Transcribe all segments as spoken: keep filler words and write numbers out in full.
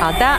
好的。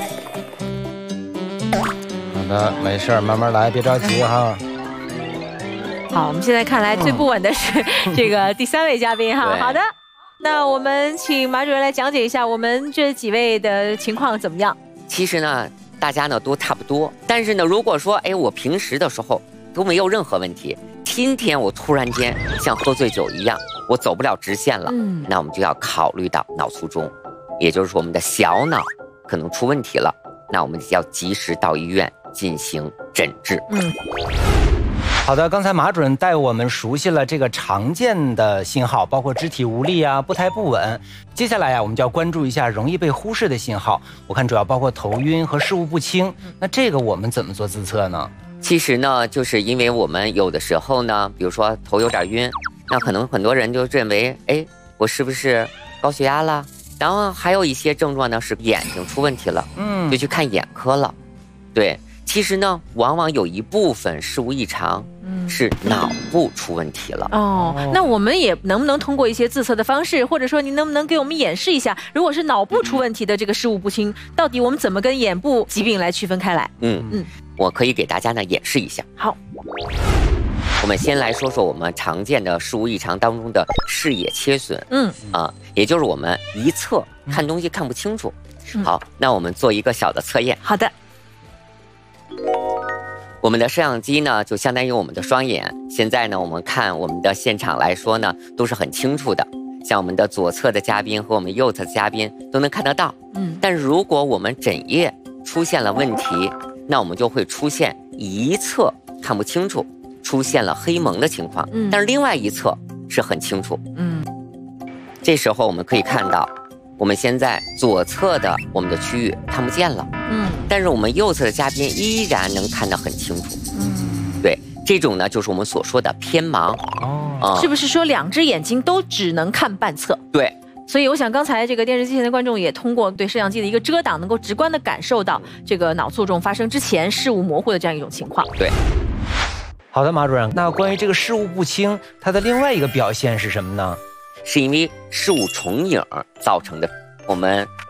好的，没事儿，慢慢来，别着急哈。 好，我们现在看来最不稳的是这个第三位嘉宾哈。好的，那我们请马主任来讲解一下我们这几位的情况怎么样？ 其实呢，大家呢都差不多，但是呢，如果说哎，我平时的时候都没有任何问题，今天我突然间像喝醉酒一样，我走不了直线了，嗯，那我们就要考虑到脑卒中，也就是说我们的小脑可能出问题了，那我们要及时到医院进行诊治。嗯。 好的，刚才马主任带我们熟悉了这个常见的信号，包括肢体无力啊、步态不稳。接下来呀、啊，我们就要关注一下容易被忽视的信号。我看主要包括头晕和视物不清。那这个我们怎么做自测呢？ 其实呢，就是因为我们有的时候呢，比如说头有点晕，那可能很多人就认为，哎，我是不是高血压了？然后还有一些症状呢是眼睛出问题了，嗯，就去看眼科了。对。其实呢，往往有一部分事物异常，是脑部出问题了。 哦，那我们也能不能通过一些自测的方式，或者说您能不能给我们演示一下，如果是脑部出问题的这个视物不清，到底我们怎么跟眼部疾病来区分开来？ 嗯嗯，我可以给大家呢演示一下。 好， 我们先来说说我们常见的视物异常当中的视野切损。嗯啊，也就是我们一侧看东西看不清楚。嗯、好，那我们做一个小的测验。 好的。 我们的摄像机呢，就相当于我们的双眼。现在呢，我们看我们的现场来说呢，都是很清楚的。像我们的左侧的嘉宾和我们右侧的嘉宾都能看得到。嗯。但是如果我们枕叶出现了问题，那我们就会出现一侧看不清楚，出现了黑蒙的情况。嗯。但是另外一侧是很清楚。嗯。这时候我们可以看到，我们现在左侧的我们的区域看不见了。嗯。但是我们右侧的嘉宾依然能看得很清楚。嗯，对，这种呢就是我们所说的偏盲。 哦，嗯、是不是说两只眼睛都只能看半侧？ 对。 所以我想刚才这个电视机前的观众也通过对摄像机的一个遮挡，能够直观地感受到这个脑卒中发生之前视物模糊的这样一种情况。 对。 好的，马主任，那关于这个视物不清，它的另外一个表现是什么呢？ 是因为视物重影造成的。我们